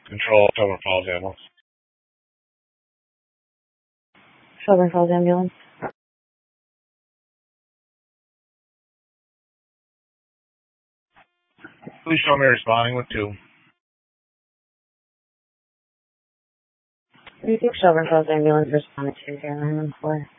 Control, Shelburne Falls ambulance. Shelburne Falls ambulance. Please show me responding with 2. 36 Shelburne Falls ambulance responded to 0914.